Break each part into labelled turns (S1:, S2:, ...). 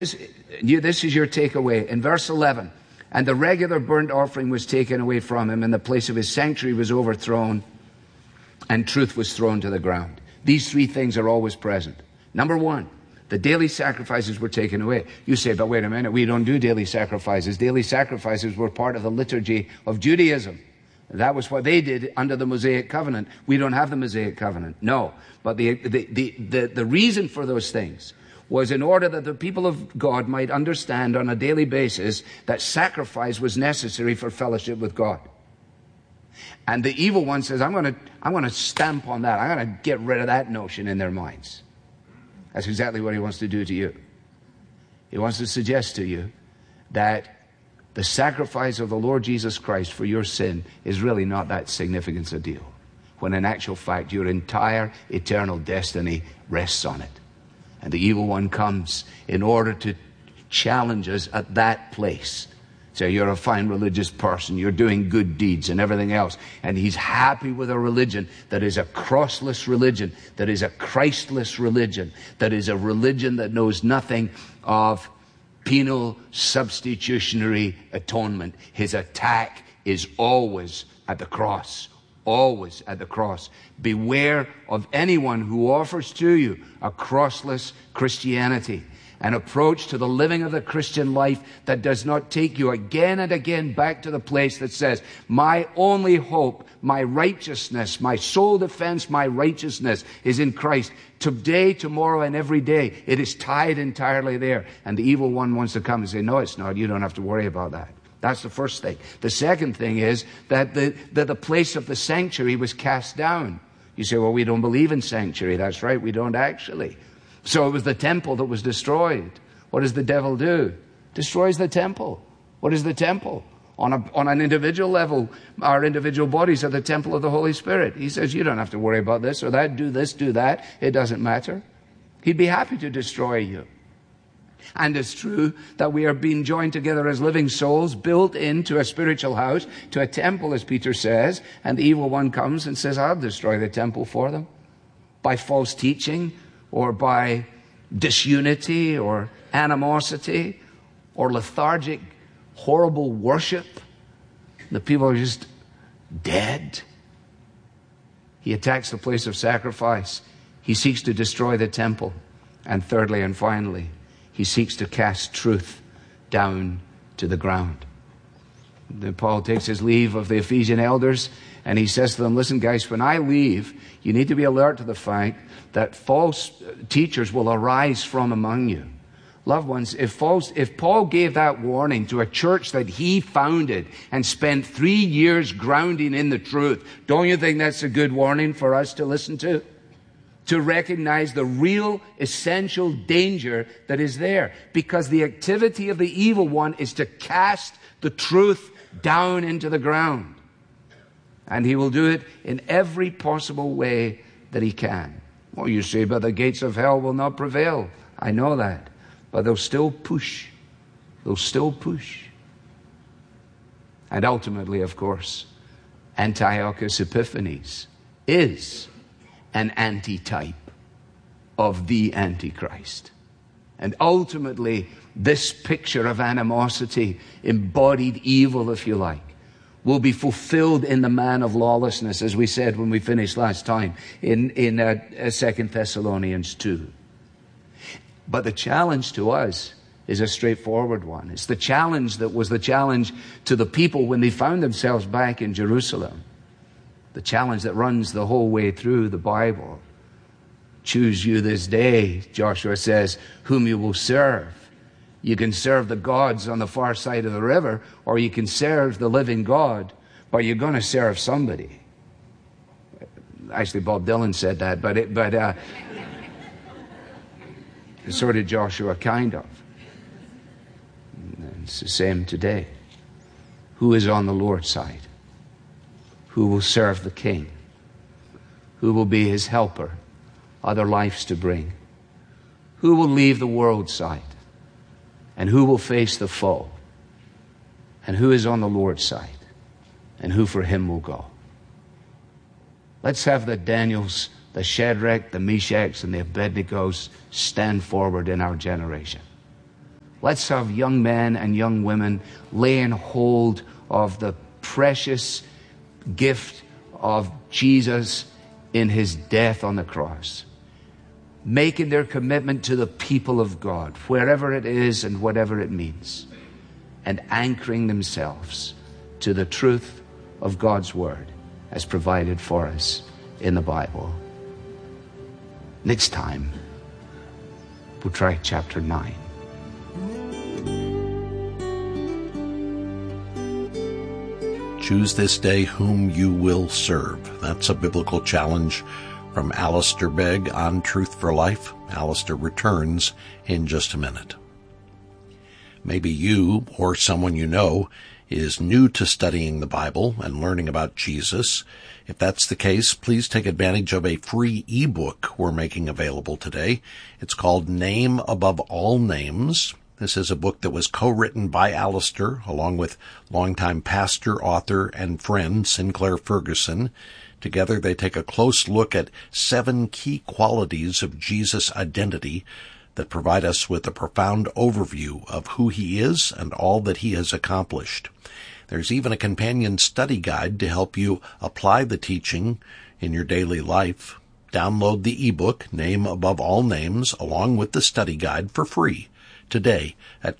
S1: This is your takeaway. In verse 11, and the regular burnt offering was taken away from him, and the place of his sanctuary was overthrown, and truth was thrown to the ground. These three things are always present. Number one, the daily sacrifices were taken away. You say, but wait a minute, we don't do daily sacrifices. Daily sacrifices were part of the liturgy of Judaism. That was what they did under the Mosaic covenant. We don't have the Mosaic covenant. No. But the reason for those things was in order that the people of God might understand on a daily basis that sacrifice was necessary for fellowship with God. And the evil one says, I'm going to stamp on that. I'm going to get rid of that notion in their minds. That's exactly what he wants to do to you. He wants to suggest to you that the sacrifice of the Lord Jesus Christ for your sin is really not that significant a deal, when in actual fact your entire eternal destiny rests on it. And the evil one comes in order to challenge us at that place. So you're a fine religious person, you're doing good deeds and everything else. And he's happy with a religion that is a crossless religion, that is a Christless religion, that is a religion that knows nothing of penal substitutionary atonement. His attack is always at the cross. Always at the cross. Beware of anyone who offers to you a crossless Christianity, an approach to the living of the Christian life that does not take you again and again back to the place that says, my only hope, my righteousness, my sole defense, my righteousness is in Christ. Today, tomorrow, and every day, it is tied entirely there. And the evil one wants to come and say, no, it's not. You don't have to worry about that. That's the first thing. The second thing is that the place of the sanctuary was cast down. You say, well, we don't believe in sanctuary. That's right, we don't actually. So it was the temple that was destroyed. What does the devil do? Destroys the temple. What is the temple? On an individual level, our individual bodies are the temple of the Holy Spirit. He says, you don't have to worry about this or that, do this, do that. It doesn't matter. He'd be happy to destroy you. And it's true that we are being joined together as living souls, built into a spiritual house, to a temple, as Peter says, and the evil one comes and says, I'll destroy the temple for them. By false teaching, or by disunity, or animosity, or lethargic, horrible worship. The people are just dead. He attacks the place of sacrifice. He seeks to destroy the temple. And thirdly and finally, he seeks to cast truth down to the ground. Then Paul takes his leave of the Ephesian elders and he says to them, listen guys, when I leave, you need to be alert to the fact that false teachers will arise from among you. Loved ones, if Paul gave that warning to a church that he founded and spent 3 years grounding in the truth, don't you think that's a good warning for us to listen to? To recognize the real essential danger that is there. Because the activity of the evil one is to cast the truth down into the ground. And he will do it in every possible way that he can. Well, you say, but the gates of hell will not prevail. I know that. But they'll still push. They'll still push. And ultimately, of course, Antiochus Epiphanes is an antitype of the Antichrist. And ultimately, this picture of animosity, embodied evil, if you like, will be fulfilled in the man of lawlessness, as we said when we finished last time in 2 Thessalonians 2. But the challenge to us is a straightforward one. It's the challenge that was the challenge to the people when they found themselves back in Jerusalem. The challenge that runs the whole way through the Bible. Choose you this day, Joshua says, whom you will serve. You can serve the gods on the far side of the river, or you can serve the living God, but you're going to serve somebody. Actually, Bob Dylan said that, but so did Joshua, kind of. And it's the same today. Who is on the Lord's side? Who will serve the King? Who will be his helper? Other lives to bring? Who will leave the world's side? And who will face the foe? And who is on the Lord's side? And who for him will go? Let's have the Daniels, the Shadrach, the Meshachs, and the Abednegos stand forward in our generation. Let's have young men and young women laying hold of the precious gift of Jesus in his death on the cross, making their commitment to the people of God, wherever it is and whatever it means, and anchoring themselves to the truth of God's word as provided for us in the Bible. Next time, we'll try chapter 9.
S2: Choose this day whom you will serve. That's a biblical challenge from Alistair Begg on Truth for Life. Alistair returns in just a minute. Maybe you or someone you know is new to studying the Bible and learning about Jesus. If that's the case, please take advantage of a free ebook we're making available today. It's called Name Above All Names. This is a book that was co-written by Alistair along with longtime pastor, author, and friend Sinclair Ferguson. Together they take a close look at 7 key qualities of Jesus' identity that provide us with a profound overview of who he is and all that he has accomplished. There's even a companion study guide to help you apply the teaching in your daily life. Download the ebook, Name Above All Names, along with the study guide for free today at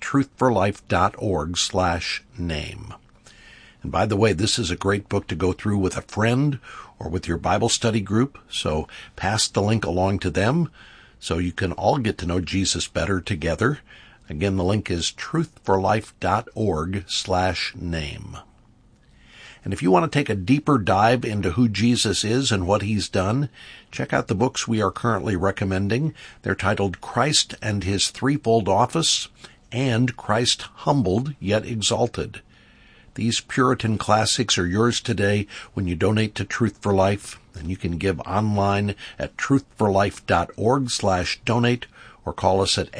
S2: truthforlife.org/name. And by the way, this is a great book to go through with a friend or with your Bible study group, so pass the link along to them so you can all get to know Jesus better together. Again, the link is truthforlife.org/name. And if you want to take a deeper dive into who Jesus is and what he's done, check out the books we are currently recommending. They're titled Christ and His Threefold Office and Christ Humbled Yet Exalted. These Puritan classics are yours today when you donate to Truth for Life, and you can give online at truthforlife.org/donate or call us at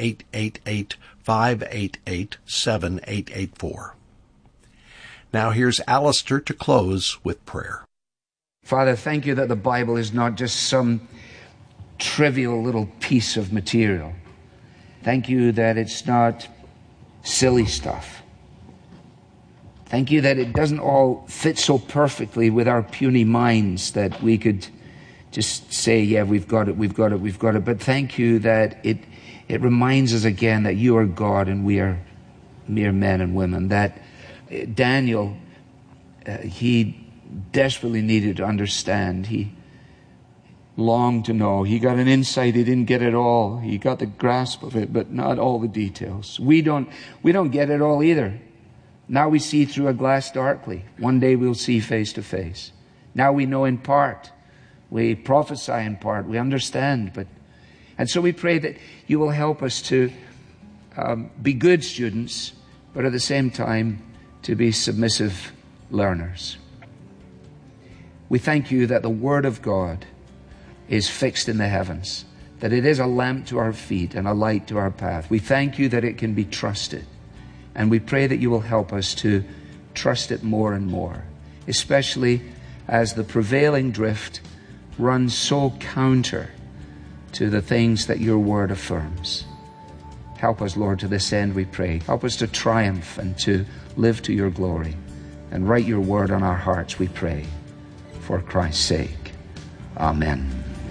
S2: 888-588-7884. Now here's Alistair to close with prayer.
S1: Father, thank you that the Bible is not just some trivial little piece of material. Thank you that it's not silly stuff. Thank you that it doesn't all fit so perfectly with our puny minds that we could just say, yeah, we've got it. But thank you that it reminds us again that you are God and we are mere men and women. That Daniel, he desperately needed to understand. He longed to know. He got an insight. He didn't get it all. He got the grasp of it, but not all the details. We don't get it all either. Now we see through a glass darkly. One day we'll see face to face. Now we know in part. We prophesy in part. We understand. And so we pray that you will help us to be good students, but at the same time to be submissive learners. We thank you that the Word of God is fixed in the heavens, that it is a lamp to our feet and a light to our path. We thank you that it can be trusted. And we pray that you will help us to trust it more and more, especially as the prevailing drift runs so counter to the things that your word affirms. Help us, Lord, to this end, we pray. Help us to triumph and to live to your glory. And write your word on our hearts, we pray, for Christ's sake. Amen.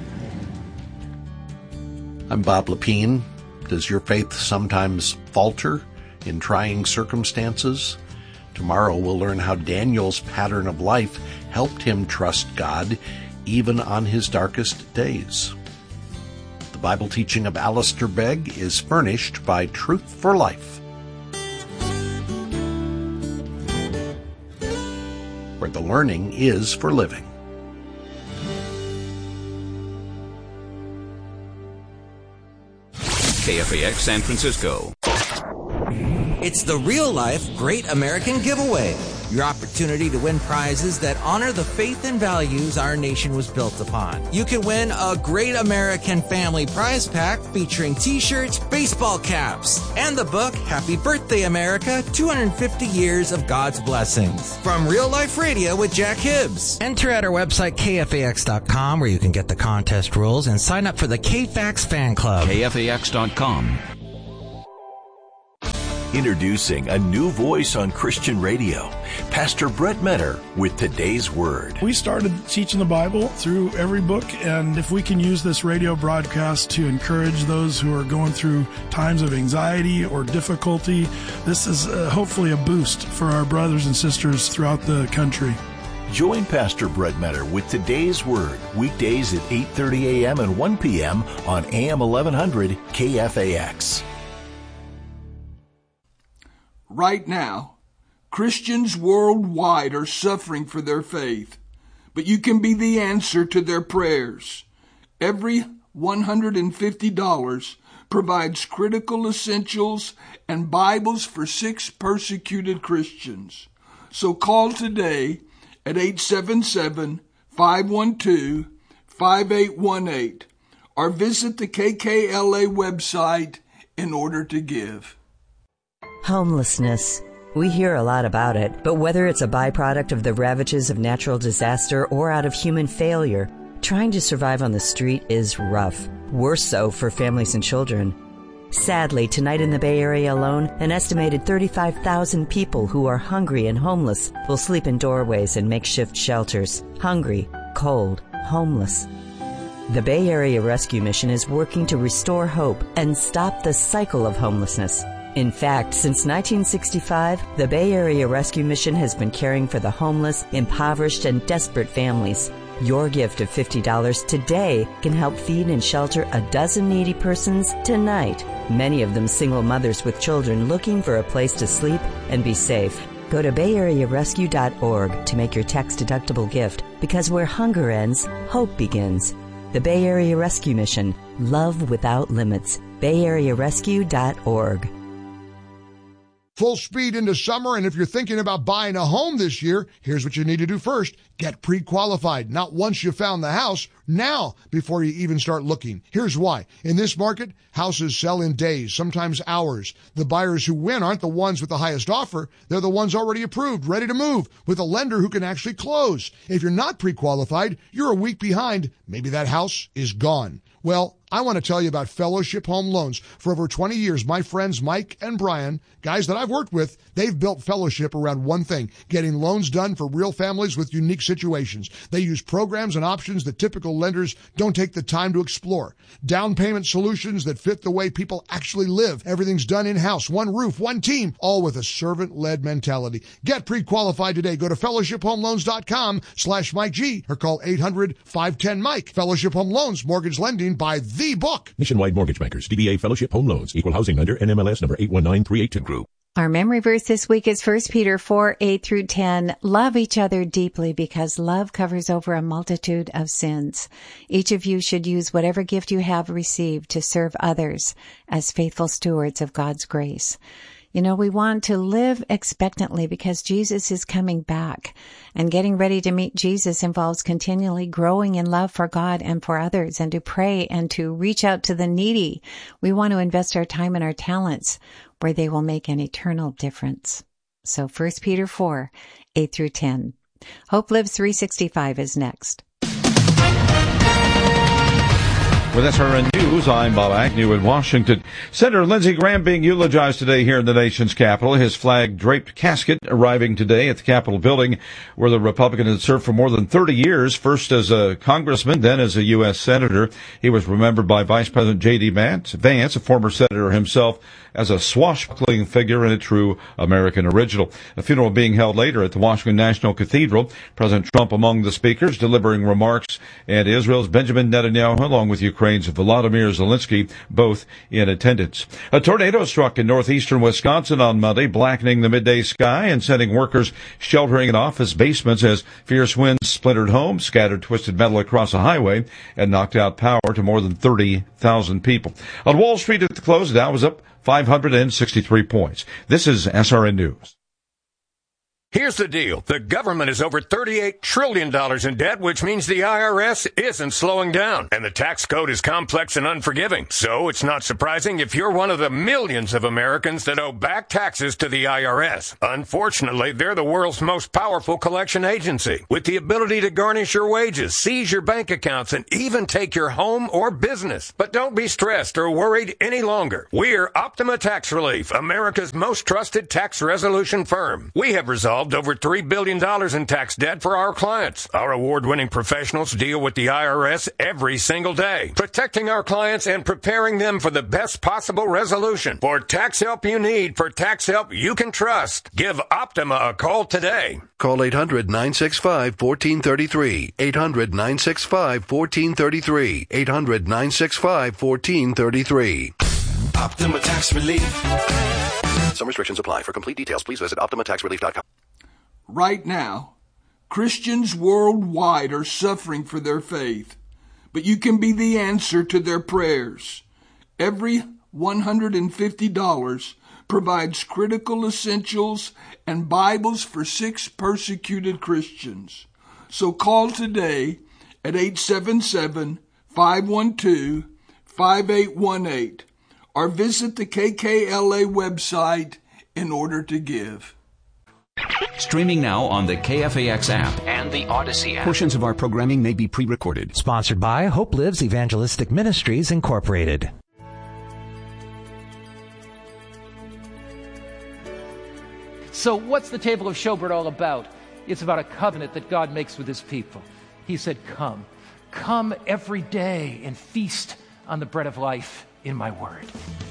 S2: I'm Bob Lepine. Does your faith sometimes falter in trying circumstances? Tomorrow we'll learn how Daniel's pattern of life helped him trust God even on his darkest days. The Bible teaching of Alistair Begg is furnished by Truth for Life, where the learning is for living.
S3: KFAX San Francisco.
S4: It's the Real Life Great American Giveaway, your opportunity to win prizes that honor the faith and values our nation was built upon. You can win a Great American Family Prize Pack featuring t-shirts, baseball caps, and the book Happy Birthday America, 250 Years of God's Blessings from Real Life Radio with Jack Hibbs. Enter at our website KFAX.com where you can get the contest rules and sign up for the KFAX Fan Club.
S3: KFAX.com.
S5: Introducing a new voice on Christian radio, Pastor Brett Metter with Today's Word.
S6: We started teaching the Bible through every book, and if we can use this radio broadcast to encourage those who are going through times of anxiety or difficulty, this is hopefully a boost for our brothers and sisters throughout the country.
S5: Join Pastor Brett Metter with Today's Word, weekdays at 8:30 a.m. and 1 p.m. on AM 1100 KFAX.
S7: Right now, Christians worldwide are suffering for their faith, but you can be the answer to their prayers. Every $150 provides critical essentials and Bibles for 6 persecuted Christians. So call today at 877-512-5818 or visit the KKLA website in order to give.
S8: Homelessness. We hear a lot about it, but whether it's a byproduct of the ravages of natural disaster or out of human failure, trying to survive on the street is rough. Worse so for families and children. Sadly, tonight in the Bay Area alone, an estimated 35,000 people who are hungry and homeless will sleep in doorways and makeshift shelters. Hungry, cold, homeless. The Bay Area Rescue Mission is working to restore hope and stop the cycle of homelessness. In fact, since 1965, the Bay Area Rescue Mission has been caring for the homeless, impoverished, and desperate families. Your gift of $50 today can help feed and shelter a dozen needy persons tonight, many of them single mothers with children looking for a place to sleep and be safe. Go to BayAreaRescue.org to make your tax-deductible gift, because where hunger ends, hope begins. The Bay Area Rescue Mission. Love without limits. BayAreaRescue.org.
S9: Full speed into summer, and if you're thinking about buying a home this year, here's what you need to do first. Get pre-qualified. Not once you found the house, now before you even start looking. Here's why. In this market, houses sell in days, sometimes hours. The buyers who win aren't the ones with the highest offer. They're the ones already approved, ready to move, with a lender who can actually close. If you're not pre-qualified, you're a week behind. Maybe that house is gone. Well, I want to tell you about Fellowship Home Loans. For over 20 years, my friends Mike and Brian, guys that I've worked with, they've built Fellowship around one thing, getting loans done for real families with unique situations. They use programs and options that typical lenders don't take the time to explore. Down payment solutions that fit the way people actually live. Everything's done in-house, one roof, one team, all with a servant-led mentality. Get pre-qualified today. Go to fellowshiphomeloans.com/Mike G or call 800-510-MIKE. Fellowship Home Loans, mortgage lending by the book.
S10: Nationwide Mortgage Bankers, DBA Fellowship Home Loans, Equal Housing Lender, NMLS number 819382 Group.
S11: Our memory verse this week is 1 Peter 4:8-10. Love each other deeply, because love covers over a multitude of sins. Each of you should use whatever gift you have received to serve others as faithful stewards of God's grace. You know, we want to live expectantly because Jesus is coming back, and getting ready to meet Jesus involves continually growing in love for God and for others, and to pray and to reach out to the needy. We want to invest our time and our talents where they will make an eternal difference. So 1 Peter 4:8-10. Hope Lives 365 is next.
S12: With SRN News, I'm Bob Agnew in Washington. Senator Lindsey Graham being eulogized today here in the nation's capital. His flag-draped casket arriving today at the Capitol building, where the Republican had served for more than 30 years, first as a congressman, then as a U.S. senator. He was remembered by Vice President J.D. Vance, a former senator himself, as a swashbuckling figure and a true American original. A funeral being held later at the Washington National Cathedral. President Trump among the speakers, delivering remarks, and Israel's Benjamin Netanyahu, along with Ukraine's Volodymyr Zelensky, both in attendance. A tornado struck in northeastern Wisconsin on Monday, blackening the midday sky and sending workers sheltering in office basements as fierce winds splintered homes, scattered twisted metal across a highway, and knocked out power to more than 30,000 people. On Wall Street at the close, the Dow was up 563 points. This is SRN News.
S13: Here's the deal. The government is over $38 trillion in debt, which means the IRS isn't slowing down. And the tax code is complex and unforgiving. So it's not surprising if you're one of the millions of Americans that owe back taxes to the IRS. Unfortunately, they're the world's most powerful collection agency, with the ability to garnish your wages, seize your bank accounts, and even take your home or business. But don't be stressed or worried any longer. We're Optima Tax Relief, America's most trusted tax resolution firm. We have resolved over $3 billion in tax debt for our clients. Our award-winning professionals deal with the IRS every single day, protecting our clients and preparing them for the best possible resolution. For tax help you need, for tax help you can trust, give Optima a call today.
S14: Call 800-965-1433. 800-965-1433. 800-965-1433.
S15: Optima Tax Relief.
S14: Some restrictions apply. For complete details, please visit OptimaTaxRelief.com.
S7: Right now, Christians worldwide are suffering for their faith, but you can be the answer to their prayers. Every $150 provides critical essentials and Bibles for 6 persecuted Christians. So call today at 877-512-5818 or visit the KKLA website in order to give.
S3: Streaming now on the KFAX app and the Odyssey app. Portions of our programming may be pre-recorded.
S16: Sponsored by Hope Lives Evangelistic Ministries, Incorporated.
S17: So what's the table of showbread all about? It's about a covenant that God makes with his people. He said, come. Come every day and feast on the bread of life in my word.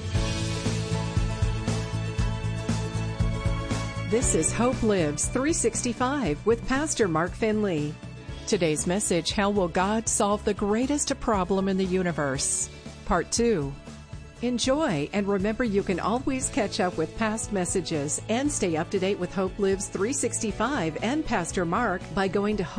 S18: This is Hope Lives 365 with Pastor Mark Finley. Today's message, how will God solve the greatest problem in the universe? Part 2. Enjoy, and remember you can always catch up with past messages and stay up to date with Hope Lives 365 and Pastor Mark by going to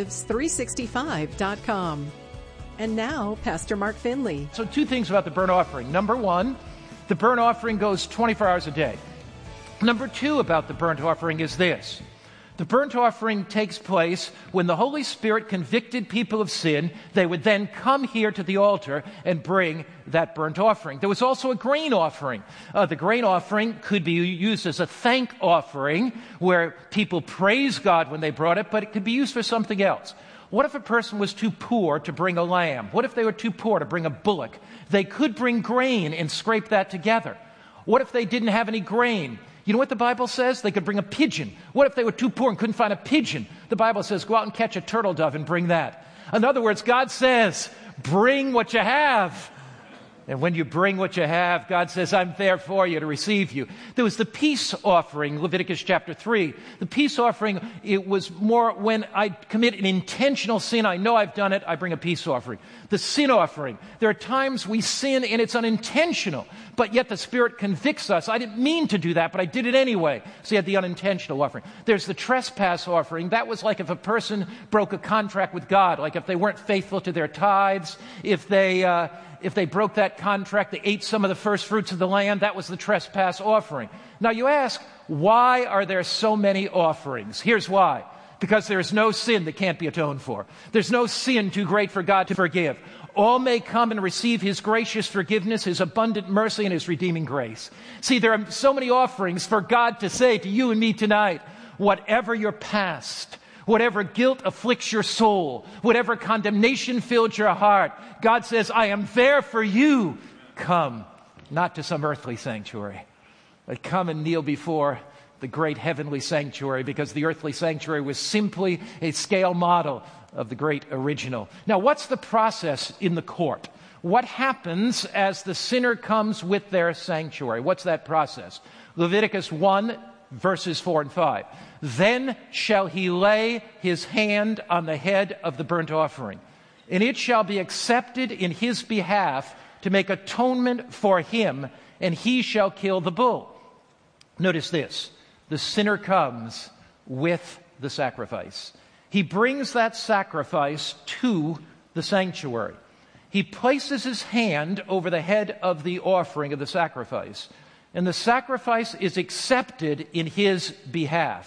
S18: hopelives365.com. And now, Pastor Mark Finley.
S17: So 2 things about the burnt offering. Number 1, the burnt offering goes 24 hours a day. Number 2 about the burnt offering is this. The burnt offering takes place when the Holy Spirit convicted people of sin. They would then come here to the altar and bring that burnt offering. There was also a grain offering. The grain offering could be used as a thank offering where people praise God when they brought it, but it could be used for something else. What if a person was too poor to bring a lamb? What if they were too poor to bring a bullock? They could bring grain and scrape that together. What if they didn't have any grain? You know what the Bible says? They could bring a pigeon. What if they were too poor and couldn't find a pigeon? The Bible says, go out and catch a turtle dove and bring that. In other words, God says, bring what you have. And when you bring what you have, God says, I'm there for you to receive you. There was the peace offering, Leviticus chapter 3. The peace offering, it was more when I commit an intentional sin, I know I've done it, I bring a peace offering. The sin offering, there are times we sin and it's unintentional, but yet the Spirit convicts us. I didn't mean to do that, but I did it anyway. So you had the unintentional offering. There's the trespass offering. That was like if a person broke a contract with God, like if they weren't faithful to their tithes, if they broke that contract, they ate some of the first fruits of the land, that was the trespass offering. Now you ask, why are there so many offerings? Here's why. Because there is no sin that can't be atoned for. There's no sin too great for God to forgive. All may come and receive his gracious forgiveness, his abundant mercy, and his redeeming grace. See, there are so many offerings for God to say to you and me tonight, whatever your past, whatever guilt afflicts your soul, whatever condemnation fills your heart, God says, I am there for you. Come, not to some earthly sanctuary, but come and kneel before the great heavenly sanctuary, because the earthly sanctuary was simply a scale model of the great original. Now, what's the process in the court? What happens as the sinner comes with their sanctuary? What's that process? Leviticus 1, verses 4 and 5. Then shall he lay his hand on the head of the burnt offering, and it shall be accepted in his behalf to make atonement for him, and he shall kill the bull. Notice this. The sinner comes with the sacrifice. He brings that sacrifice to the sanctuary. He places his hand over the head of the offering of the sacrifice, and the sacrifice is accepted in his behalf.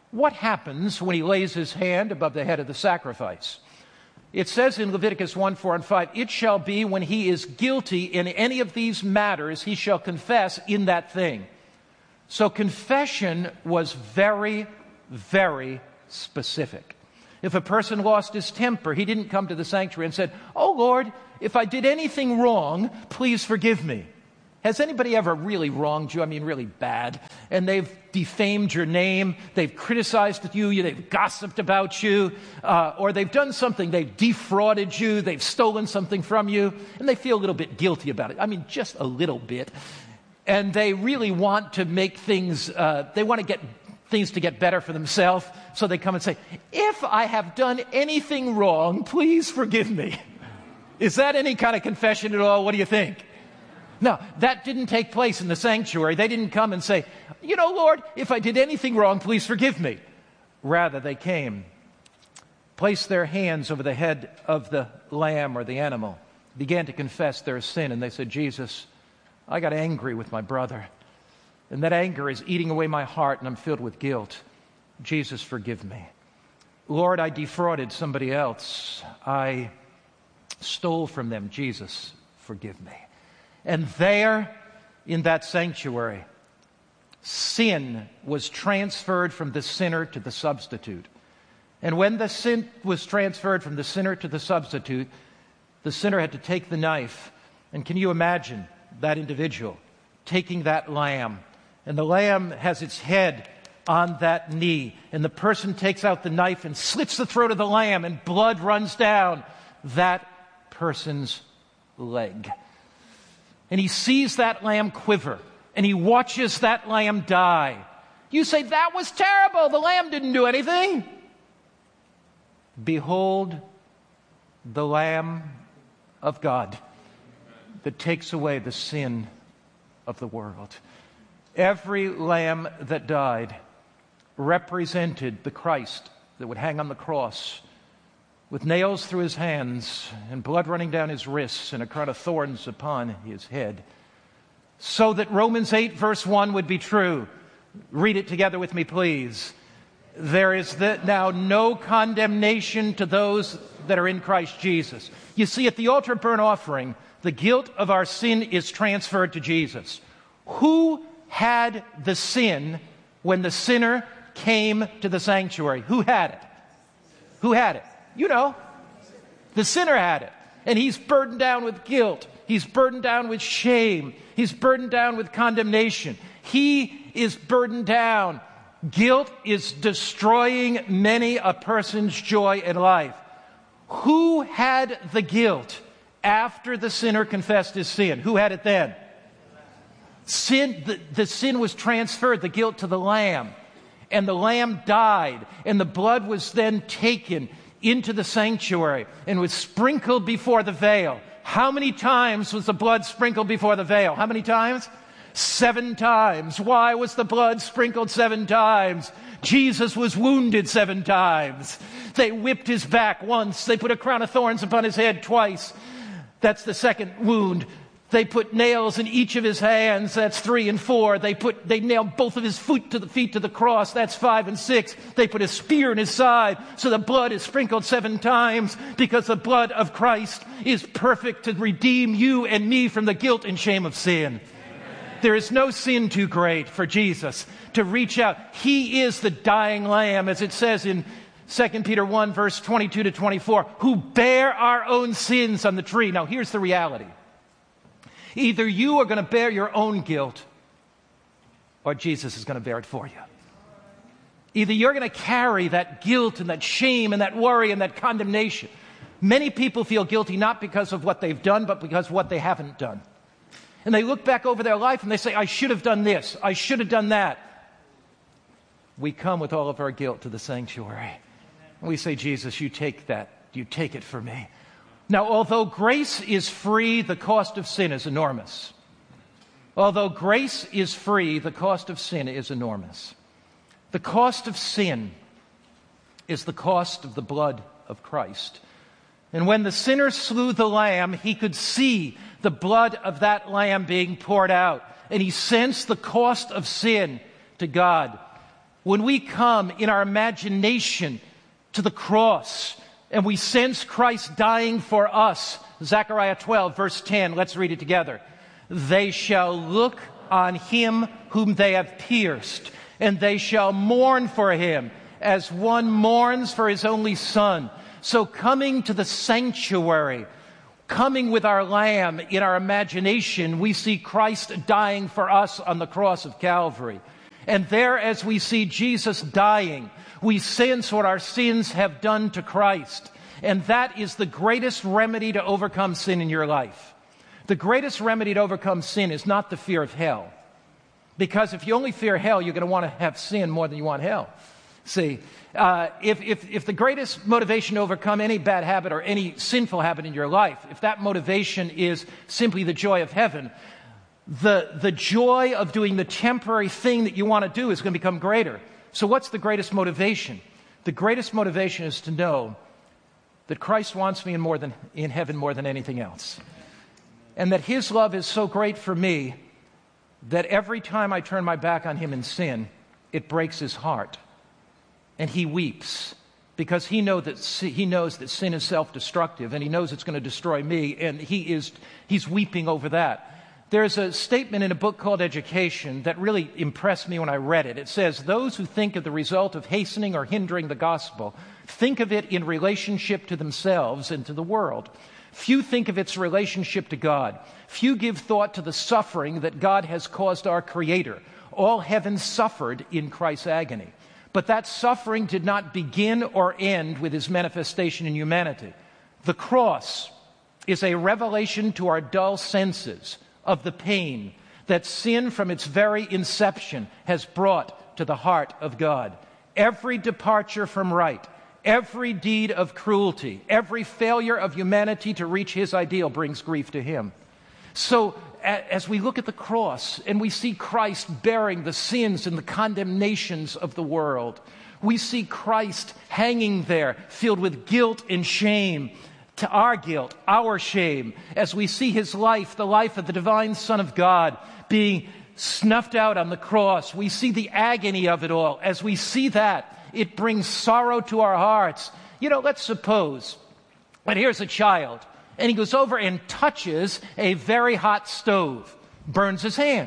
S17: what happens when he lays his hand above the head of the sacrifice? It says in Leviticus 1, 4, and 5, it shall be when he is guilty in any of these matters, he shall confess in that thing. So confession was very, very specific. If a person lost his temper, he didn't come to the sanctuary and said, "Oh Lord, if I did anything wrong, please forgive me." Has anybody ever really wronged you? I mean, really bad. And they've defamed your name, they've criticized you, they've gossiped about you, or they've done something, they've defrauded you, they've stolen something from you, and they feel a little bit guilty about it. I mean, just a little bit. And they really want to make things, they want to get things to get better for themselves, so they come and say, "If I have done anything wrong, please forgive me." Is that any kind of confession at all? What do you think? No, that didn't take place in the sanctuary. They didn't come and say, "You know, Lord, if I did anything wrong, please forgive me." Rather, they came, placed their hands over the head of the lamb or the animal, began to confess their sin, and they said, "Jesus, I got angry with my brother, and that anger is eating away my heart, and I'm filled with guilt. Jesus, forgive me. Lord, I defrauded somebody else. I stole from them. Jesus, forgive me." And there, in that sanctuary, sin was transferred from the sinner to the substitute. And when the sin was transferred from the sinner to the substitute, the sinner had to take the knife. And can you imagine that individual taking that lamb? And the lamb has its head on that knee. And the person takes out the knife and slits the throat of the lamb, and blood runs down that person's leg. And he sees that lamb quiver, and he watches that lamb die. You say, "That was terrible. The lamb didn't do anything." Behold the Lamb of God that takes away the sin of the world. Every lamb that died represented the Christ that would hang on the cross with nails through his hands and blood running down his wrists and a crown of thorns upon his head, so that Romans 8 verse 1 would be true. Read it together with me, please. There is now no condemnation to those that are in Christ Jesus. You see, at the altar burnt offering, the guilt of our sin is transferred to Jesus. Who had the sin when the sinner came to the sanctuary? Who had it? Who had it? You know, the sinner had it. And he's burdened down with guilt. He's burdened down with shame. He's burdened down with condemnation. He is burdened down. Guilt is destroying many a person's joy in life. Who had the guilt after the sinner confessed his sin? Who had it then? The sin was transferred, the guilt, to the lamb. And the lamb died. And the blood was then taken into the sanctuary and was sprinkled before the veil. How many times was the blood sprinkled before the veil? How many times? 7 times. Why was the blood sprinkled 7 times? Jesus was wounded 7 times. They whipped his back once. They put a crown of thorns upon his head twice. That's the second wound. They put nails in each of his hands. That's 3 and 4. They nailed both of his feet to the cross. That's 5 and 6. They put a spear in his side. So the blood is sprinkled 7 times, because the blood of Christ is perfect to redeem you and me from the guilt and shame of sin. There is no sin too great for Jesus to reach out. He is the dying lamb, as it says in 2 Peter 1, verse 22 to 24, who bear our own sins on the tree. Now, here's the reality. Either you are going to bear your own guilt, or Jesus is going to bear it for you. Either you're going to carry that guilt and that shame and that worry and that condemnation. Many people feel guilty not because of what they've done, but because of what they haven't done. And they look back over their life and they say, "I should have done this. I should have done that." We come with all of our guilt to the sanctuary. And we say, "Jesus, you take that. You take it for me." Now, although grace is free, the cost of sin is enormous. Although grace is free, the cost of sin is enormous. The cost of sin is the cost of the blood of Christ. And when the sinner slew the lamb, he could see the blood of that lamb being poured out. And he sensed the cost of sin to God. when we come in our imagination to the cross and we sense Christ dying for us, Zechariah 12, verse 10, let's read it together. They shall look on him whom they have pierced, and they shall mourn for him as one mourns for his only son. So coming to the sanctuary, coming with our Lamb in our imagination, we see Christ dying for us on the cross of Calvary. And there, as we see Jesus dying, we sense what our sins have done to Christ. And that is the greatest remedy to overcome sin in your life. The greatest remedy to overcome sin is not the fear of hell. Because if you only fear hell, you're going to want to have sin more than you want hell. See, if the greatest motivation to overcome any bad habit or any sinful habit in your life, if that motivation is simply the joy of heaven, the joy of doing the temporary thing that you want to do is going to become greater. So what's the greatest motivation? The greatest motivation is to know that Christ wants me in heaven more than anything else. And that his love is so great for me that every time I turn my back on him in sin, it breaks his heart. And he weeps because he knows that sin is self-destructive, and he knows it's going to destroy me, and he's weeping over that. There's a statement in a book called Education that really impressed me when I read it. It says, those who think of the result of hastening or hindering the gospel think of it in relationship to themselves and to the world. Few think of its relationship to God. Few give thought to the suffering that God has caused our Creator. All heaven suffered in Christ's agony. But that suffering did not begin or end with his manifestation in humanity. The cross is a revelation to our dull senses of the pain that sin from its very inception has brought to the heart of God. Every departure from right, every deed of cruelty, every failure of humanity to reach his ideal brings grief to him. So as we look at the cross and we see Christ bearing the sins and the condemnations of the world, we see Christ hanging there filled with guilt and shame, to our guilt, our shame, as we see his life, the life of the divine Son of God, being snuffed out on the cross. We see the agony of it all. As we see that, it brings sorrow to our hearts. Let's suppose that here's a child, and he goes over and touches a very hot stove, burns his hand.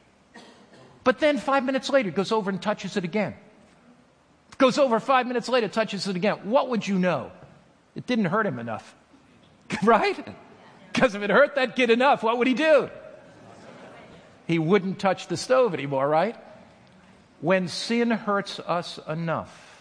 S17: But then 5 minutes later, goes over and touches it again. Goes over 5 minutes later, touches it again. What would you know? It didn't hurt him enough. Right? Because if it hurt that kid enough, what would he do? He wouldn't touch the stove anymore, right? When sin hurts us enough,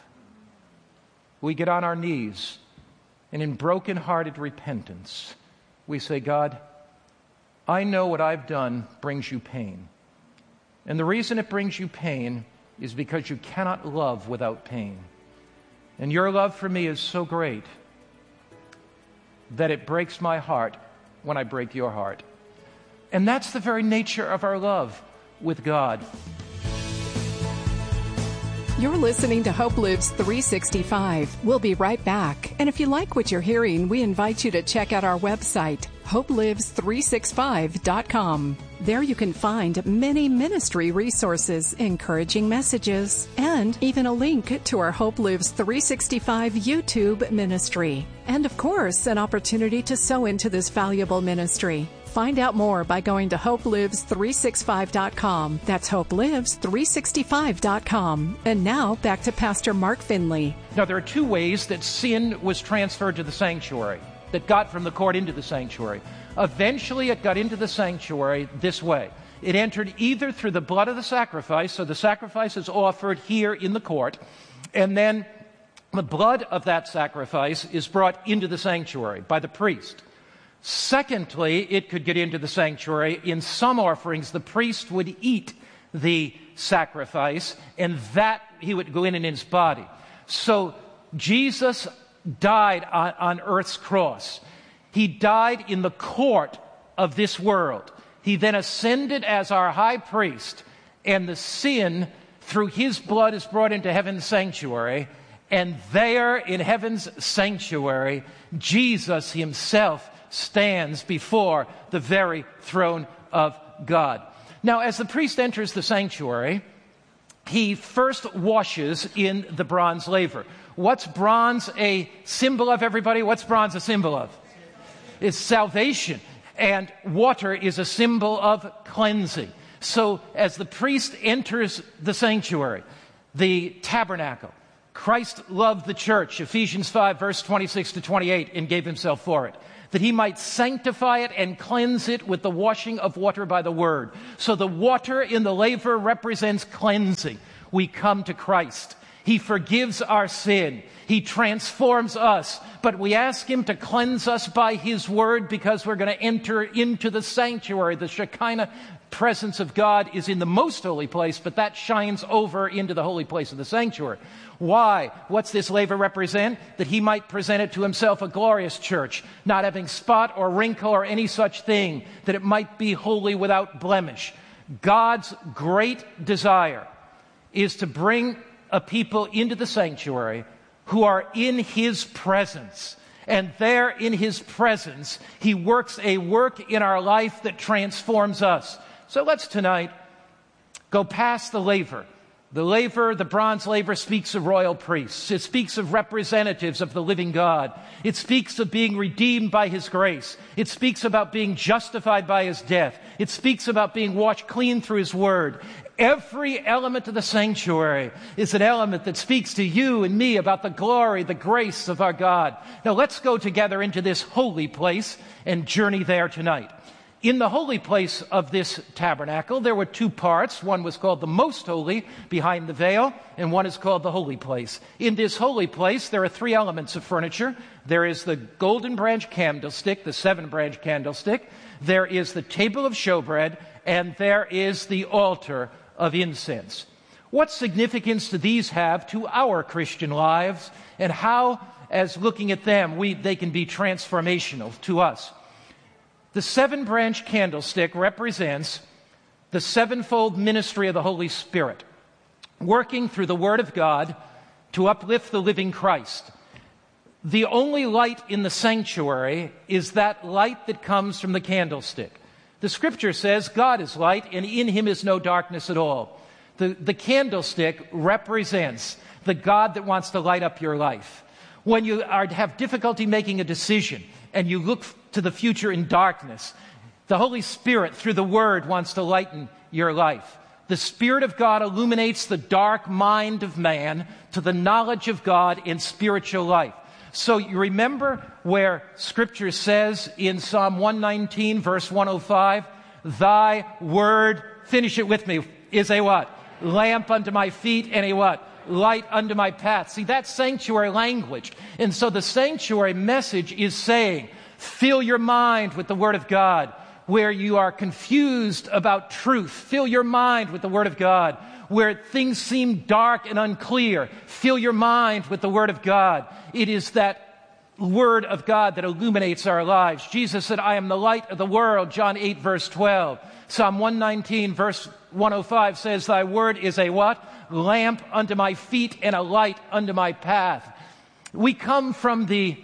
S17: we get on our knees, and in broken-hearted repentance, we say, God, I know what I've done brings you pain. And the reason it brings you pain is because you cannot love without pain. And your love for me is so great that it breaks my heart when I break your heart. And that's the very nature of our love with God.
S18: You're listening to Hope Lives 365. We'll be right back. And if you like what you're hearing, we invite you to check out our website, hopelives365.com. There you can find many ministry resources, encouraging messages, and even a link to our Hope Lives 365 YouTube ministry. And of course, an opportunity to sow into this valuable ministry. Find out more by going to hopelives365.com. That's hopelives365.com. And now back to Pastor Mark Finley.
S17: Now, there are two ways that sin was transferred to the sanctuary, that got from the court into the sanctuary. Eventually, it got into the sanctuary this way. It entered either through the blood of the sacrifice, so the sacrifice is offered here in the court, and then the blood of that sacrifice is brought into the sanctuary by the priest. Secondly, it could get into the sanctuary. In some offerings, the priest would eat the sacrifice, and that he would go in his body. So Jesus died on earth's cross. He died in the court of this world. He then ascended as our high priest, and the sin through his blood is brought into heaven's sanctuary. And there in heaven's sanctuary, Jesus himself stands before the very throne of God. Now, as the priest enters the sanctuary, he first washes in the bronze laver. What's bronze a symbol of, everybody? What's bronze a symbol of? It's salvation. And water is a symbol of cleansing. So as the priest enters the sanctuary, the tabernacle, Christ loved the church, Ephesians 5, verse 26 to 28, and gave himself for it, that he might sanctify it and cleanse it with the washing of water by the word. So the water in the laver represents cleansing. We come to Christ. He forgives our sin. He transforms us. But we ask him to cleanse us by his word, because we're going to enter into the sanctuary. The Shekinah presence of God is in the most holy place, but that shines over into the holy place of the sanctuary. Why? What's this laver represent? That he might present it to himself a glorious church, not having spot or wrinkle or any such thing, that it might be holy without blemish. God's great desire is to bring a people into the sanctuary who are in his presence. And there in his presence, he works a work in our life that transforms us. So let's tonight go past the laver. The laver, the bronze laver, speaks of royal priests. It speaks of representatives of the living God. It speaks of being redeemed by his grace. It speaks about being justified by his death. It speaks about being washed clean through his word. Every element of the sanctuary is an element that speaks to you and me about the glory, the grace of our God. Now let's go together into this holy place and journey there tonight. In the holy place of this tabernacle, there were two parts. One was called the most holy, behind the veil, and one is called the holy place. In this holy place, there are three elements of furniture. There is the golden branch candlestick, the 7-branch candlestick. There is the table of showbread, and there is the altar of incense. What significance do these have to our Christian lives, and how, as looking at them, they can be transformational to us? The 7-branch candlestick represents the sevenfold ministry of the Holy Spirit, working through the Word of God to uplift the living Christ. The only light in the sanctuary is that light that comes from the candlestick. The Scripture says God is light, and in him is no darkness at all. The candlestick represents the God that wants to light up your life. When you have difficulty making a decision and you look to the future in darkness, the Holy Spirit, through the Word, wants to lighten your life. The Spirit of God illuminates the dark mind of man to the knowledge of God in spiritual life. So you remember where Scripture says in Psalm 119, verse 105, thy word, finish it with me, is a what? Lamp unto my feet and a what? Light unto my path. See, that's sanctuary language. And so the sanctuary message is saying, fill your mind with the Word of God. Where you are confused about truth, fill your mind with the Word of God. Where things seem dark and unclear, fill your mind with the Word of God. It is that Word of God that illuminates our lives. Jesus said, I am the light of the world, John 8, verse 12. Psalm 119, verse 105 says, thy word is a what? Lamp unto my feet and a light unto my path. We come from the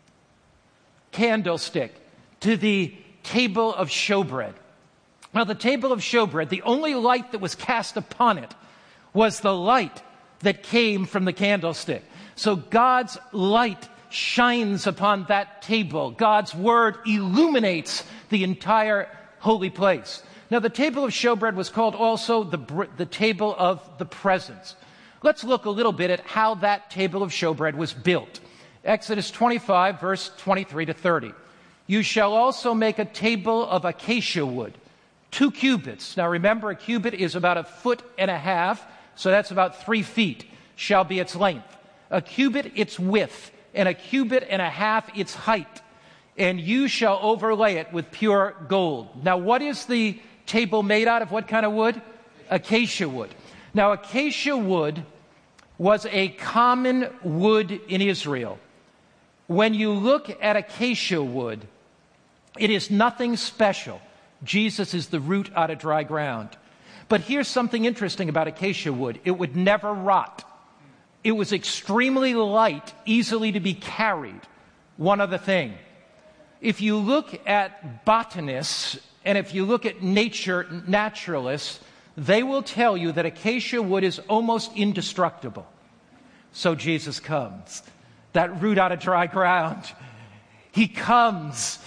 S17: candlestick to the table of showbread. Now, the table of showbread, the only light that was cast upon it was the light that came from the candlestick. So God's light shines upon that table. God's word illuminates the entire holy place. Now, the table of showbread was called also the table of the presence. Let's look a little bit at how that table of showbread was built. Exodus 25, verse 23 to 30. You shall also make a table of acacia wood, 2 cubits. Now remember, a cubit is about 1.5 feet, so that's about 3 feet, shall be its length. A cubit its width, and 1.5 cubits its height. And you shall overlay it with pure gold. Now what is the table made out of? What kind of wood? Acacia wood. Now acacia wood was a common wood in Israel. When you look at acacia wood, it is nothing special. Jesus is the root out of dry ground. But here's something interesting about acacia wood. It would never rot. It was extremely light, easily to be carried. One other thing. If you look at botanists and if you look at naturalists, they will tell you that acacia wood is almost indestructible. So Jesus comes, that root out of dry ground. He comes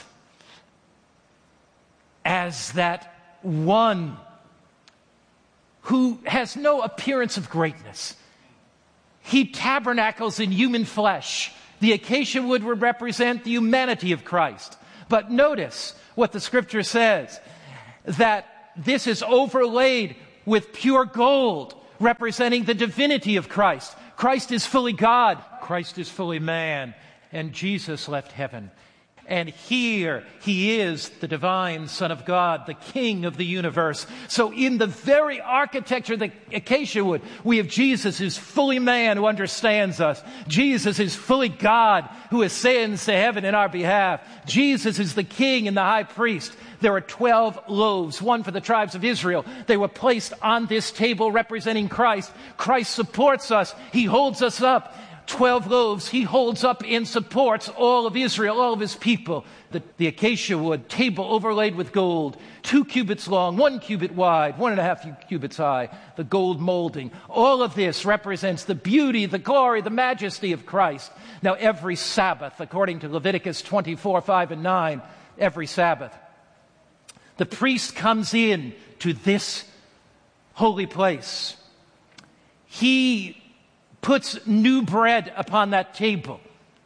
S17: as that one who has no appearance of greatness. He tabernacles in human flesh. The acacia wood would represent the humanity of Christ. But notice what the Scripture says, that this is overlaid with pure gold, representing the divinity of Christ. Christ is fully God. Christ is fully man. And Jesus left heaven. And here he is, the divine Son of God, the King of the universe. So in the very architecture of the acacia wood, we have Jesus who's fully man, who understands us. Jesus is fully God, who ascends to heaven in our behalf. Jesus is the King and the high priest. There are 12 loaves, one for the tribes of Israel. They were placed on this table representing Christ. Christ supports us. He holds us up. 12 loaves, he holds up and supports all of Israel, all of his people. The acacia wood, table overlaid with gold, 2 cubits long, 1 cubit wide, 1.5 cubits high, the gold molding. All of this represents the beauty, the glory, the majesty of Christ. Now, every Sabbath, according to Leviticus 24, 5, and 9, every Sabbath, the priest comes in to this holy place. He puts new bread upon that table,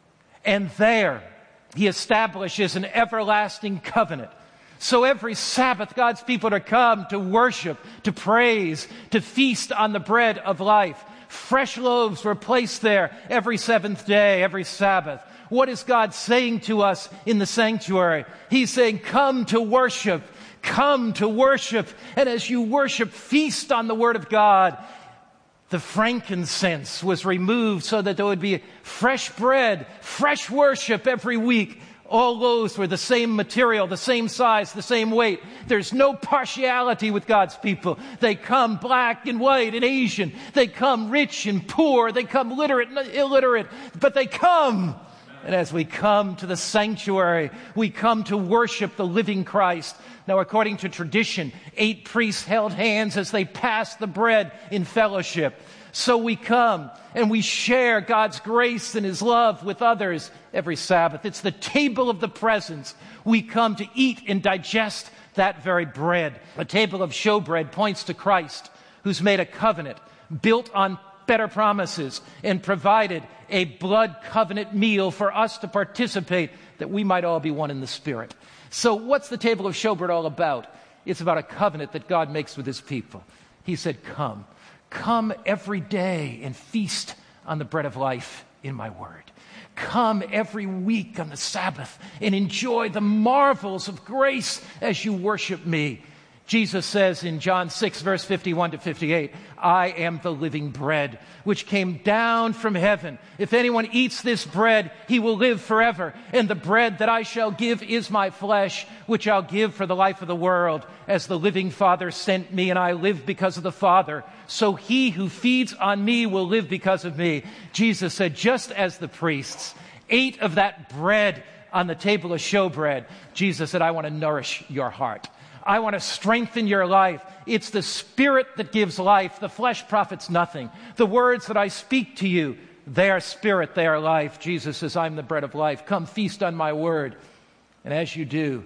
S17: and there he establishes an everlasting covenant. So every Sabbath, God's people are come to worship, to praise, to feast on the bread of life. Fresh loaves were placed there every seventh day, every Sabbath. What is God saying to us in the sanctuary? He's saying, come to worship, come to worship. And as you worship, feast on the Word of God. The frankincense was removed so that there would be fresh bread, fresh worship every week. All loaves were the same material, the same size, the same weight. There's no partiality with God's people. They come black and white and Asian. They come rich and poor. They come literate and illiterate. But they come. And as we come to the sanctuary, we come to worship the living Christ. Now, according to tradition, 8 priests held hands as they passed the bread in fellowship. So we come and we share God's grace and His love with others every Sabbath. It's the table of the presence. We come to eat and digest that very bread. The table of showbread points to Christ, who's made a covenant built on better promises and provided a blood covenant meal for us to participate, that we might all be one in the Spirit. So what's the table of showbread all about? It's about a covenant that God makes with His people. He said, come. Come every day and feast on the bread of life in my word. Come every week on the Sabbath and enjoy the marvels of grace as you worship me. Jesus says in John 6, verse 51 to 58, I am the living bread which came down from heaven. If anyone eats this bread, he will live forever. And the bread that I shall give is my flesh, which I'll give for the life of the world. As the living Father sent me, and I live because of the Father, so he who feeds on me will live because of me. Jesus said, just as the priests ate of that bread on the table of showbread, Jesus said, I want to nourish your heart. I want to strengthen your life. It's the Spirit that gives life. The flesh profits nothing. The words that I speak to you, they are spirit, they are life. Jesus says, I'm the bread of life. Come feast on my word. And as you do,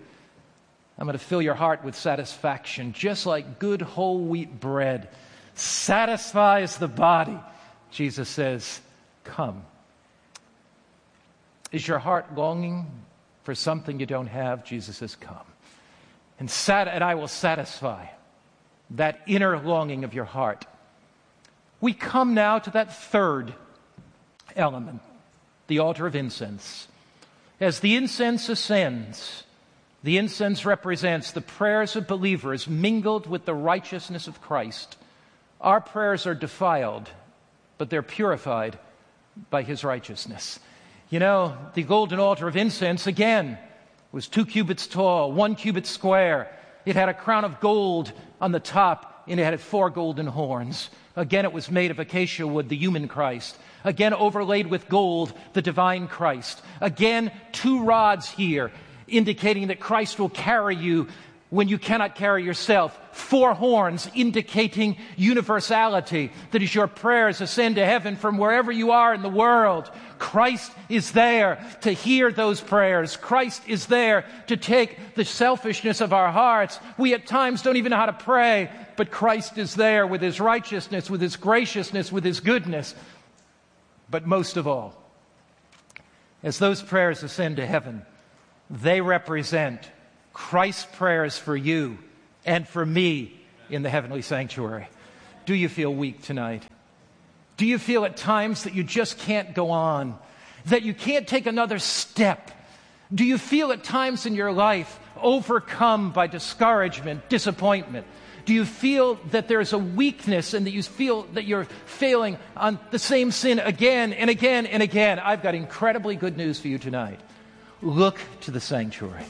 S17: I'm going to fill your heart with satisfaction, just like good whole wheat bread satisfies the body. Jesus says, come. Is your heart longing for something you don't have? Jesus says, come. And I will satisfy that inner longing of your heart. We come now to that third element, the altar of incense. As the incense ascends, the incense represents the prayers of believers mingled with the righteousness of Christ. Our prayers are defiled, but they're purified by His righteousness. You know, the golden altar of incense, again, was 2 cubits tall, 1 cubit square. It had a crown of gold on the top, and it had 4 golden horns. Again, it was made of acacia wood, the human Christ. Again, overlaid with gold, the divine Christ. Again, 2 rods here, indicating that Christ will carry you when you cannot carry yourself. 4 horns indicating universality, that as your prayers ascend to heaven from wherever you are in the world, Christ is there to hear those prayers. Christ is there to take the selfishness of our hearts. We at times don't even know how to pray, but Christ is there with His righteousness, with His graciousness, with His goodness. But most of all, as those prayers ascend to heaven, they represent Christ's prayers for you and for me in the heavenly sanctuary. Do you feel weak tonight? Do you feel at times that you just can't go on, that you can't take another step? Do you feel at times in your life overcome by discouragement, disappointment? Do you feel that there's a weakness and that you feel that you're failing on the same sin again and again and again? I've got incredibly good news for you tonight. Look to the sanctuary.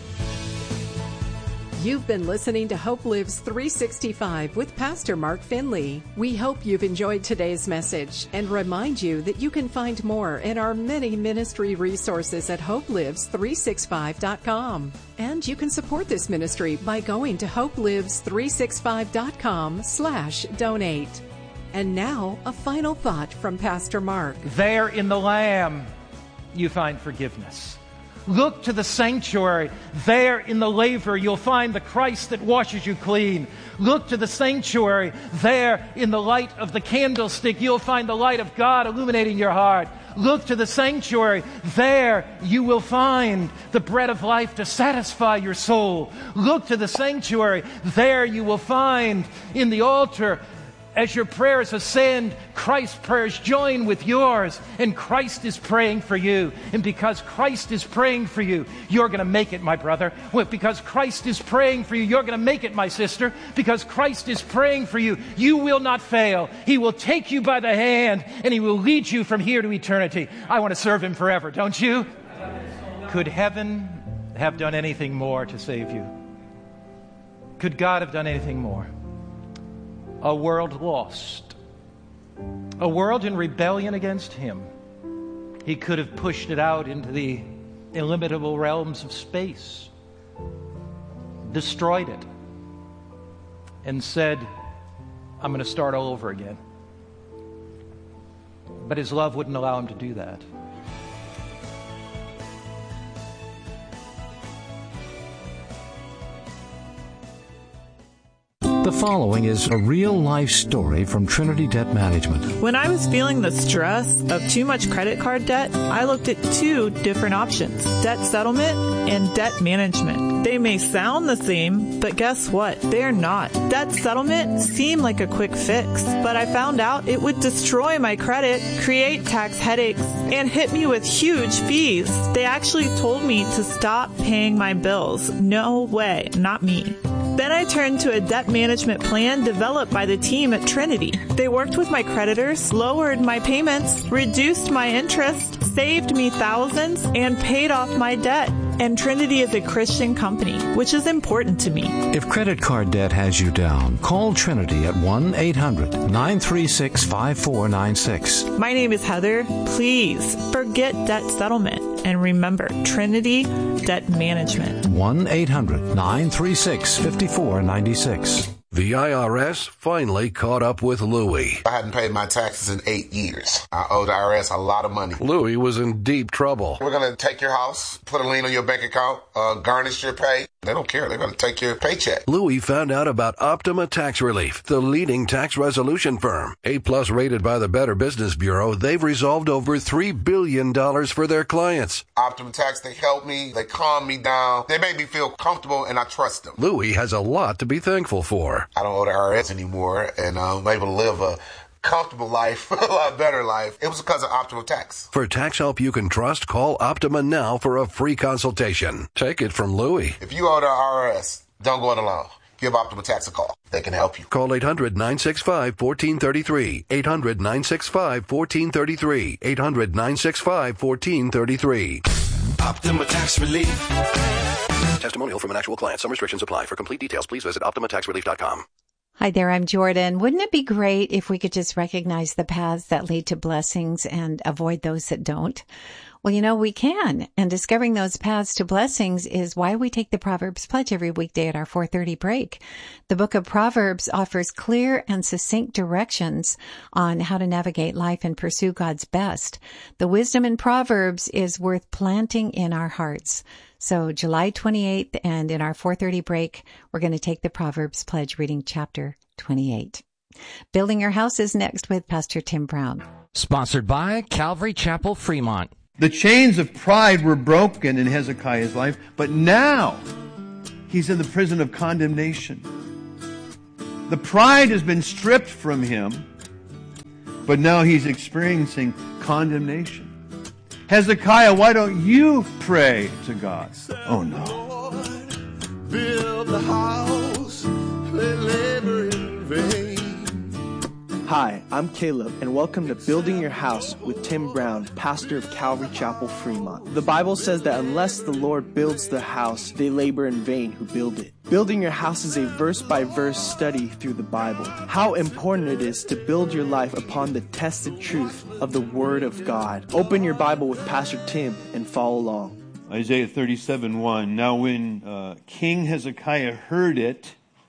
S18: You've been listening to Hope Lives 365 with Pastor Mark Finley. We hope you've enjoyed today's message and remind you that you can find more in our many ministry resources at hopelives365.com. And you can support this ministry by going to hopelives365.com/donate. And now, a final thought from Pastor Mark.
S17: There in the Lamb, you find forgiveness. Look to the sanctuary. There in the laver, you'll find the Christ that washes you clean. Look to the sanctuary. There in the light of the candlestick, you'll find the light of God illuminating your heart. Look to the sanctuary. There you will find the bread of life to satisfy your soul. Look to the sanctuary. There you will find in the altar, as your prayers ascend, Christ's prayers join with yours, and Christ is praying for you. And because Christ is praying for you, you're going to make it, my brother. Well, because Christ is praying for you, you're going to make it, my sister. Because Christ is praying for you, you will not fail. He will take you by the hand, and He will lead you from here to eternity. I want to serve Him forever, don't you? Could heaven have done anything more to save you? Could God have done anything more? A world lost, a world in rebellion against Him. He could have pushed it out into the illimitable realms of space, destroyed it, and said, I'm going to start all over again. But His love wouldn't allow Him to do that.
S19: The following is a real-life story from Trinity Debt Management.
S20: When I was feeling the stress of too much credit card debt, I looked at 2 different options: debt settlement and debt management. They may sound the same, but guess what? They're not. Debt settlement seemed like a quick fix, but I found out it would destroy my credit, create tax headaches, and hit me with huge fees. They actually told me to stop paying my bills. No way, not me. Then I turned to a debt management plan developed by the team at Trinity. They worked with my creditors, lowered my payments, reduced my interest, saved me thousands, and paid off my debt. And Trinity is a Christian company, which is important to me.
S19: If credit card debt has you down, call Trinity at 1-800-936-5496.
S20: My name is Heather. Please forget debt settlement and remember Trinity Debt Management.
S19: 1-800-936-5496.
S21: The IRS finally caught up with Louie.
S22: I hadn't paid my taxes in 8 years. I owe the IRS a lot of money.
S21: Louie was in deep trouble.
S22: We're going to take your house, put a lien on your bank account, garnish your pay. They don't care. They're going to take your paycheck.
S21: Louie found out about Optima Tax Relief, the leading tax resolution firm. A-plus rated by the Better Business Bureau, they've resolved over $3 billion for their clients.
S22: Optima Tax, they help me. They calm me down. They make me feel comfortable, and I trust them.
S21: Louie has a lot to be thankful for.
S22: I don't owe the IRS anymore, and I'm able to live a comfortable life, a lot better life. It was because of Optima Tax.
S21: For tax help you can trust, call Optima now for a free consultation. Take it from Louie.
S22: If you owe the IRS, don't go it alone. Give Optima Tax a call. They can help you.
S21: Call 800-965-1433. 800-965-1433. 800-965-1433.
S15: Optima Tax Relief.
S14: Testimonial from an actual client. Some restrictions apply. For complete details, please visit OptimaTaxRelief.com.
S11: Hi there, I'm Jordan. Wouldn't it be great if we could just recognize the paths that lead to blessings and avoid those that don't? Well, we can. And discovering those paths to blessings is why we take the Proverbs Pledge every weekday at our 4:30 break. The book of Proverbs offers clear and succinct directions on how to navigate life and pursue God's best. The wisdom in Proverbs is worth planting in our hearts. So July 28th and in our 4:30 break, we're going to take the Proverbs Pledge reading chapter 28. Building Your House is next with Pastor Tim Brown.
S16: Sponsored by Calvary Chapel, Fremont.
S1: The chains of pride were broken in Hezekiah's life, but now he's in the prison of condemnation. The pride has been stripped from him, but now he's experiencing condemnation. Hezekiah, why don't you pray to God? Oh no.
S15: Build the house, they labor in vain.
S2: Hi, I'm Caleb, and welcome to Building Your House with Tim Brown, pastor of Calvary Chapel, Fremont. The Bible says that unless the Lord builds the house, they labor in vain who build it. Building Your House is a verse-by-verse study through the Bible. How important it is to build your life upon the tested truth of the Word of God. Open your Bible with Pastor Tim and follow along.
S1: Isaiah 37:1. Now when King Hezekiah heard it,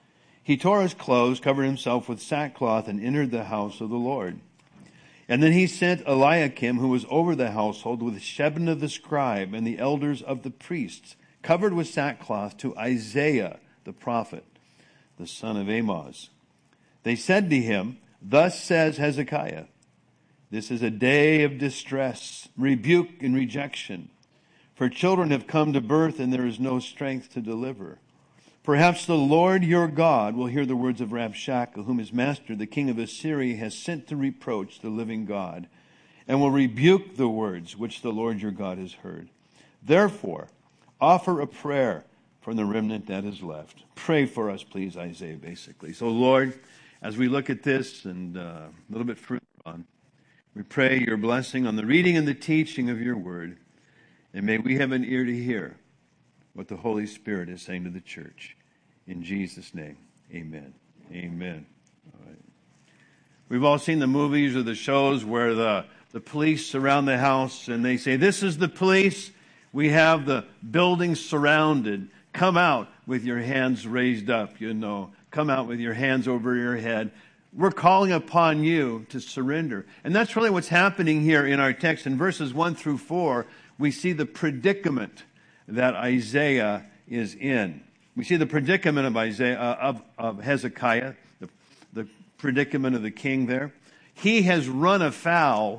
S1: he tore his clothes, covered himself with sackcloth, and entered the house of the Lord. And then he sent Eliakim, who was over the household, with Shebna the scribe and the elders of the priests, covered with sackcloth, to Isaiah the prophet, the son of Amoz. They said to him, Thus says Hezekiah, This is a day of distress, rebuke, and rejection. For children have come to birth, and there is no strength to deliver. Perhaps the Lord your God will hear the words of Rabshakeh, whom his master, the king of Assyria, has sent to reproach the living God, and will rebuke the words which the Lord your God has heard. Therefore, offer a prayer for the remnant that is left. Pray for us, please, Isaiah, basically. So, Lord, as we look at this and a little bit further on, we pray your blessing on the reading and the teaching of your word, and may we have an ear to hear what the Holy Spirit is saying to the church. In Jesus' name, amen. Amen. All right. We've all seen the movies or the shows where the police surround the house and they say, This is the police. We have the building surrounded. Come out with your hands raised up, Come out with your hands over your head. We're calling upon you to surrender. And that's really what's happening here in our text. In verses 1 through 4, we see the predicament that Isaiah is in. We see the predicament of Isaiah of Hezekiah, the predicament of the king there. He has run afoul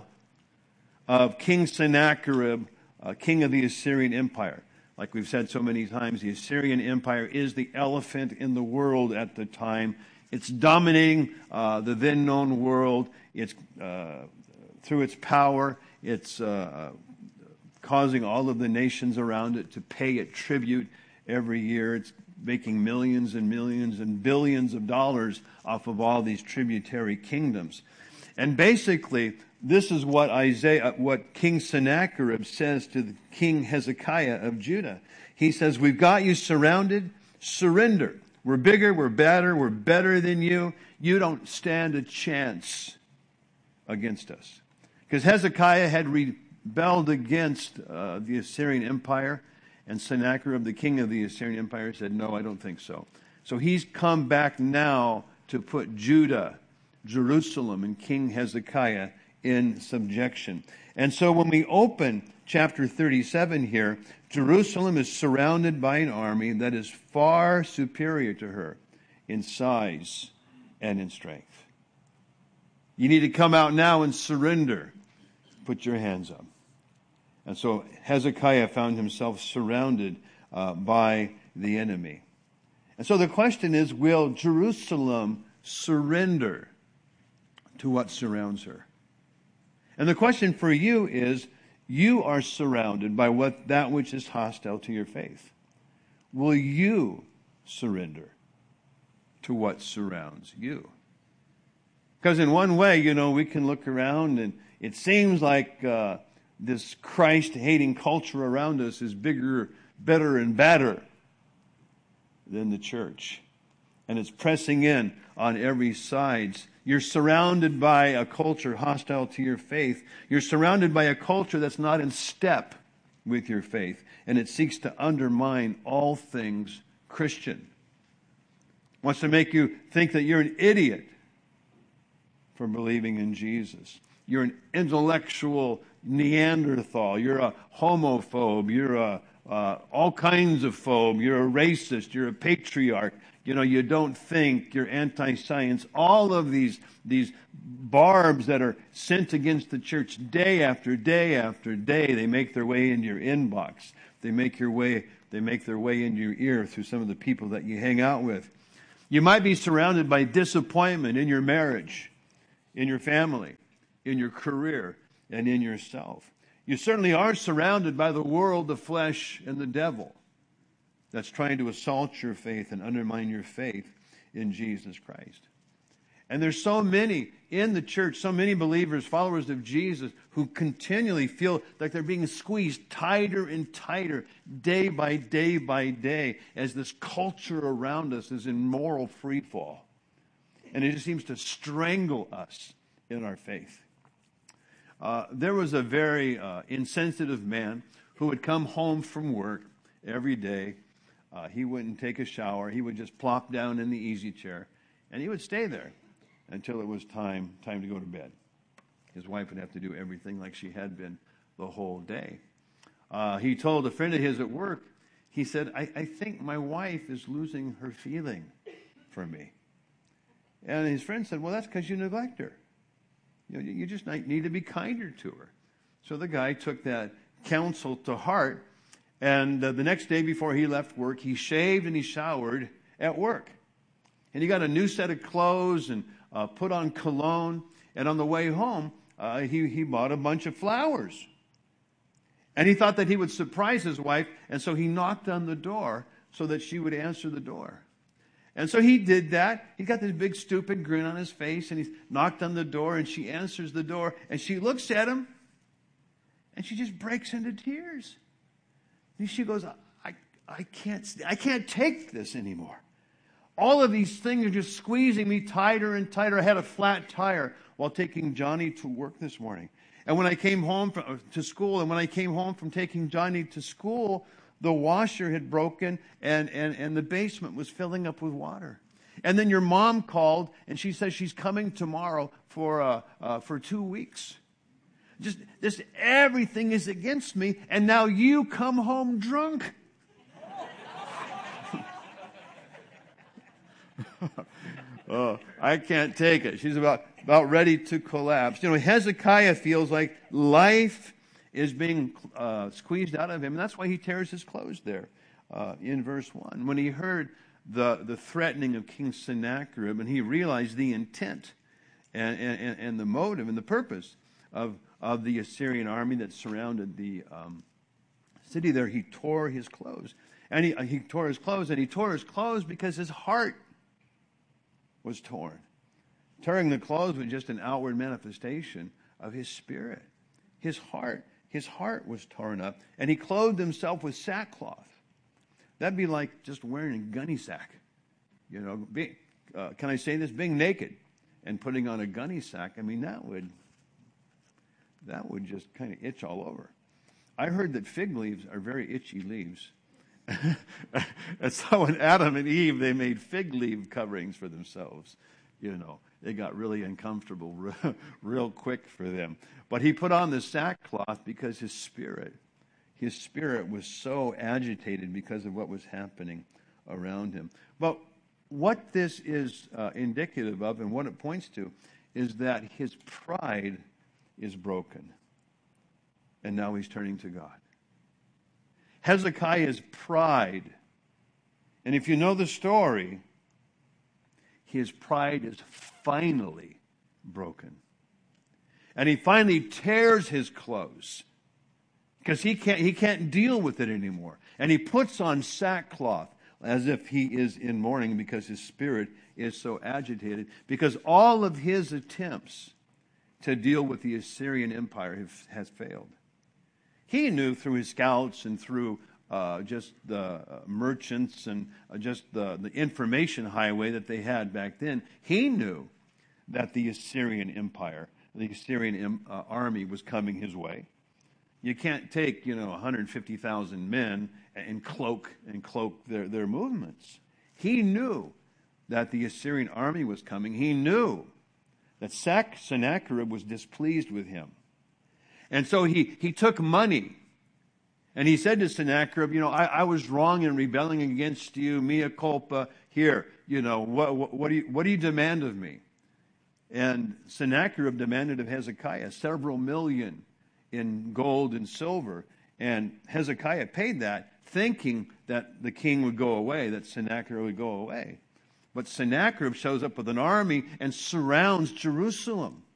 S1: of King Sennacherib, king of the Assyrian Empire. Like we've said so many times, the Assyrian Empire is the elephant in the world at the time. It's dominating the then known world. It's through its power, it's causing all of the nations around it to pay it tribute every year. It's making millions and millions and billions of dollars off of all these tributary kingdoms. And basically, this is what King Sennacherib says to the King Hezekiah of Judah. He says, We've got you surrounded. Surrender. We're bigger, we're better, we're better than you. You don't stand a chance against us. Because Hezekiah had rebelled against the Assyrian Empire, and Sennacherib, the king of the Assyrian Empire, said, No, I don't think so. So he's come back now to put Judah, Jerusalem, and King Hezekiah in subjection. And so when we open chapter 37 here, Jerusalem is surrounded by an army that is far superior to her in size and in strength. You need to come out now and surrender. Put your hands up. And so Hezekiah found himself surrounded by the enemy. And so the question is, will Jerusalem surrender to what surrounds her? And the question for you is, you are surrounded by that which is hostile to your faith. Will you surrender to what surrounds you? Because in one way, we can look around and it seems like this Christ-hating culture around us is bigger, better, and badder than the church. And it's pressing in on every side. You're surrounded by a culture hostile to your faith. You're surrounded by a culture that's not in step with your faith, and it seeks to undermine all things Christian. Wants to make you think that you're an idiot for believing in Jesus. You're an intellectual Neanderthal. You're a homophobe. You're all kinds of phobe. You're a racist. You're a patriarch. You don't think. You're anti-science. All of these barbs that are sent against the church day after day after day, they make their way into your inbox. They make their way into your ear through some of the people that you hang out with. You might be surrounded by disappointment in your marriage, in your family, in your career, and in yourself. You certainly are surrounded by the world, the flesh, and the devil that's trying to assault your faith and undermine your faith in Jesus Christ. And there's so many in the church, so many believers, followers of Jesus, who continually feel like they're being squeezed tighter and tighter day by day by day as this culture around us is in moral freefall. And it just seems to strangle us in our faith. There was a very insensitive man who would come home from work every day. He wouldn't take a shower. He would just plop down in the easy chair, and he would stay there until it was time to go to bed. His wife would have to do everything like she had been the whole day. He told a friend of his at work, he said, I think my wife is losing her feeling for me. And his friend said, well, that's because you neglect her. You just need to be kinder to her. So the guy took that counsel to heart, and the next day before he left work, he shaved and he showered at work. And he got a new set of clothes and put on cologne. And on the way home, he bought a bunch of flowers. And he thought that he would surprise his wife, and so he knocked on the door so that she would answer the door. And so he did that. He got this big stupid grin on his face, and he knocked on the door, and she answers the door, and she looks at him, and she just breaks into tears. And she goes, I can't take this anymore. All of these things are just squeezing me tighter and tighter. I had a flat tire while taking Johnny to work this morning. And when I came home to school, and when I came home from taking Johnny to school, the washer had broken and the basement was filling up with water. And then your mom called, and she says she's coming tomorrow for 2 weeks. Just everything is against me, and now you come home drunk. Oh, I can't take it. She's about ready to collapse. Hezekiah feels like life is being squeezed out of him, and that's why he tears his clothes there in verse 1. When he heard the threatening of King Sennacherib, and he realized the intent and the motive and the purpose of the Assyrian army that surrounded the city there, he tore his clothes. And he tore his clothes, and he tore his clothes because his heart was torn. Tearing the clothes was just an outward manifestation of his spirit. His heart was torn up, and he clothed himself with sackcloth. That'd be like just wearing a gunny sack. Can I say this? Being naked and putting on a gunny sack, I mean, that would just kind of itch all over. I heard that fig leaves are very itchy leaves. And so when Adam and Eve, they made fig leaf coverings for themselves. It got really uncomfortable real quick for them. But he put on the sackcloth because his spirit was so agitated because of what was happening around him. But what this is indicative of, and what it points to, is that his pride is broken. And now he's turning to God. Hezekiah's pride, and if you know the story, his pride is finally broken. And he finally tears his clothes because he can't deal with it anymore. And he puts on sackcloth as if he is in mourning because his spirit is so agitated, because all of his attempts to deal with the Assyrian Empire has failed. He knew through his scouts and through just the merchants and just the information highway that they had back then, he knew that the Assyrian Empire, the Assyrian army was coming his way. You can't take, 150,000 men and cloak their movements. He knew that the Assyrian army was coming. He knew that Sennacherib was displeased with him. And so he took money. And he said to Sennacherib, I was wrong in rebelling against you, mea culpa. Here, what do you demand of me? And Sennacherib demanded of Hezekiah several million in gold and silver. And Hezekiah paid that, thinking that the king would go away, that Sennacherib would go away. But Sennacherib shows up with an army and surrounds Jerusalem.